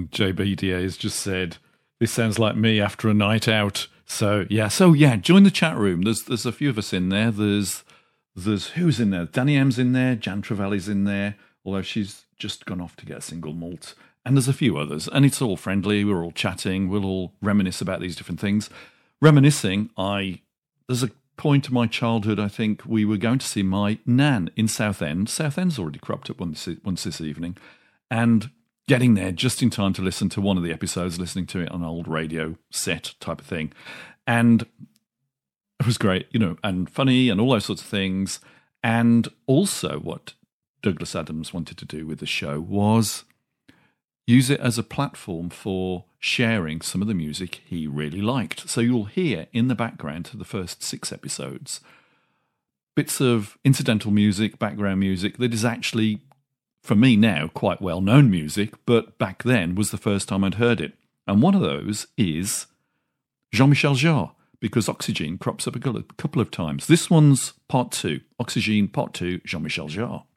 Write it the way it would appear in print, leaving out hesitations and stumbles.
JBDA has just said, this sounds like me after a night out. So yeah, join the chat room. There's a few of us in there. There's who's in there? Danny M's in there, Jan Trevelyan's in there, although she's just gone off to get a single malt. And there's a few others, and it's all friendly. We're all chatting. We'll all reminisce about these different things. Reminiscing, there's a point of my childhood, I think, we were going to see my nan in Southend. Southend's already cropped up once this evening. And getting there just in time to listen to one of the episodes, listening to it on an old radio set type of thing. And it was great, and funny and all those sorts of things. And also what Douglas Adams wanted to do with the show was use it as a platform for sharing some of the music he really liked. So you'll hear in the background to the first 6 episodes bits of incidental music, background music that is actually, for me now, quite well-known music, but back then was the first time I'd heard it. And one of those is Jean-Michel Jarre, because Oxygene crops up a couple of times. This one's part 2, Oxygene part 2, Jean-Michel Jarre.